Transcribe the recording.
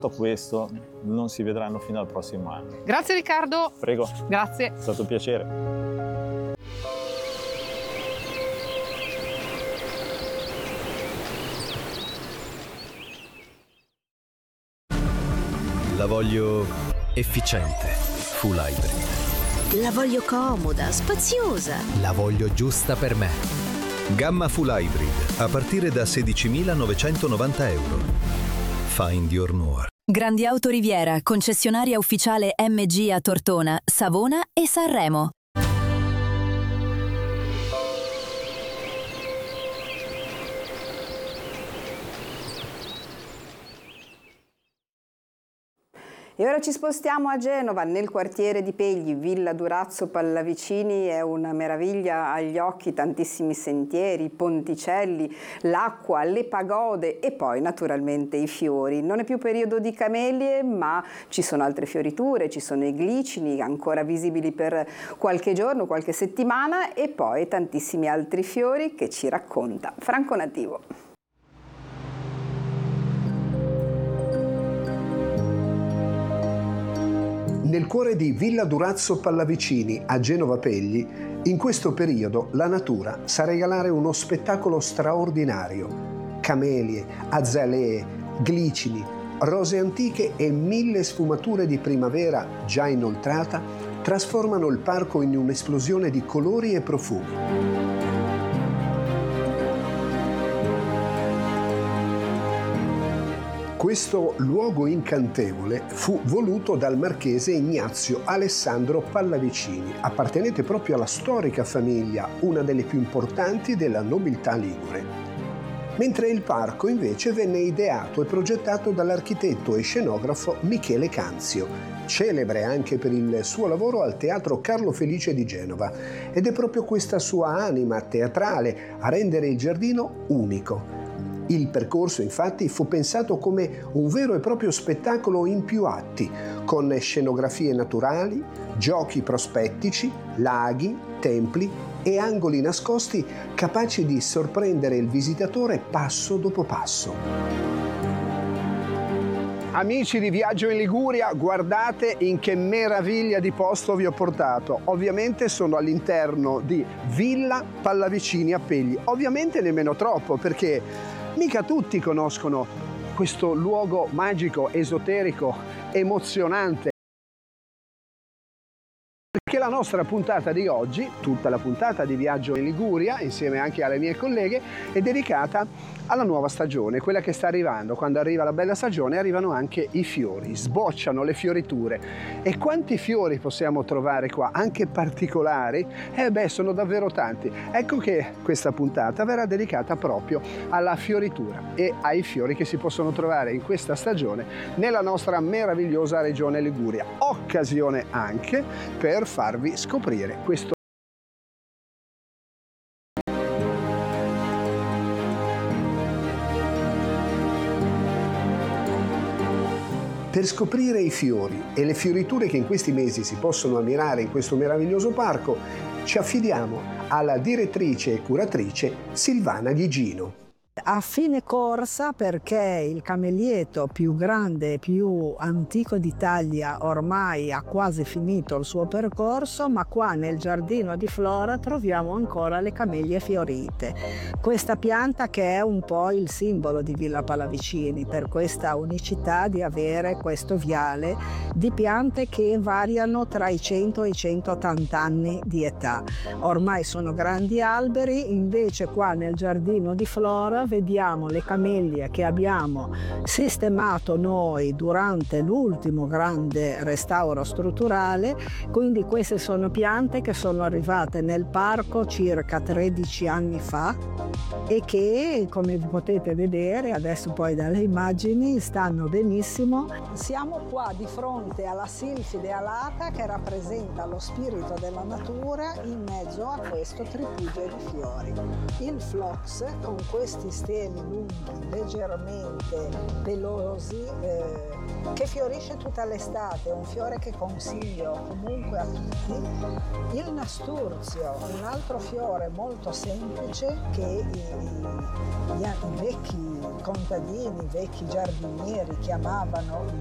questo non si vedranno fino al prossimo anno. Grazie Riccardo. Prego. Grazie. È stato un piacere. La voglio efficiente, full hybrid. La voglio comoda, spaziosa. La voglio giusta per me. Gamma full hybrid a partire da 16.990 euro. Find your more. Grandi Auto Riviera, concessionaria ufficiale MG a Tortona, Savona e Sanremo. E ora ci spostiamo a Genova, nel quartiere di Pegli. Villa Durazzo Pallavicini è una meraviglia agli occhi, tantissimi sentieri, ponticelli, l'acqua, le pagode e poi naturalmente i fiori. Non è più periodo di camelie, ma ci sono altre fioriture, ci sono i glicini ancora visibili per qualche giorno, qualche settimana, e poi tantissimi altri fiori che ci racconta Franco Nativo. Nel cuore di Villa Durazzo Pallavicini, a Genova Pegli, in questo periodo la natura sa regalare uno spettacolo straordinario. Camelie, azalee, glicini, rose antiche e 1000 sfumature di primavera già inoltrata trasformano il parco in un'esplosione di colori e profumi. Questo luogo incantevole fu voluto dal marchese Ignazio Alessandro Pallavicini, appartenente proprio alla storica famiglia, una delle più importanti della nobiltà ligure. Mentre il parco invece venne ideato e progettato dall'architetto e scenografo Michele Canzio, celebre anche per il suo lavoro al Teatro Carlo Felice di Genova, ed è proprio questa sua anima teatrale a rendere il giardino unico. Il percorso infatti fu pensato come un vero e proprio spettacolo in più atti, con scenografie naturali, giochi prospettici, laghi, templi e angoli nascosti capaci di sorprendere il visitatore passo dopo passo. Amici di Viaggio in Liguria, guardate in che meraviglia di posto vi ho portato. Ovviamente sono all'interno di Villa Pallavicini a Pegli. Ovviamente nemmeno troppo, perché mica tutti conoscono questo luogo magico, esoterico, emozionante. Perché la nostra puntata di oggi, tutta la puntata di Viaggio in Liguria, insieme anche alle mie colleghe, è dedicata alla nuova stagione, quella che sta arrivando. Quando arriva la bella stagione arrivano anche i fiori, sbocciano le fioriture. E quanti fiori possiamo trovare qua, anche particolari? Sono davvero tanti. Ecco che questa puntata verrà dedicata proprio alla fioritura e ai fiori che si possono trovare in questa stagione nella nostra meravigliosa regione Liguria. Occasione anche per farvi scoprire questo. Per scoprire i fiori e le fioriture che in questi mesi si possono ammirare in questo meraviglioso parco, ci affidiamo alla direttrice e curatrice Silvana Ghigino. A fine corsa, perché il camelieto più grande e più antico d'Italia ormai ha quasi finito il suo percorso, ma qua nel giardino di Flora troviamo ancora le camelie fiorite. Questa pianta che è un po' il simbolo di Villa Pallavicini, per questa unicità di avere questo viale di piante che variano tra i 100 e i 180 anni di età. Ormai sono grandi alberi, invece qua nel giardino di Flora vediamo le camellie che abbiamo sistemato noi durante l'ultimo grande restauro strutturale. Quindi queste sono piante che sono arrivate nel parco circa 13 anni fa e che, come potete vedere adesso poi dalle immagini, stanno benissimo. Siamo qua di fronte alla silfide alata che rappresenta lo spirito della natura in mezzo a questo tripudio di fiori. Il phlox, con questi steli lunghi leggermente pelosi, che fiorisce tutta l'estate, è un fiore che consiglio comunque a tutti. Il nasturzio, un altro fiore molto semplice che i vecchi contadini, i vecchi giardinieri chiamavano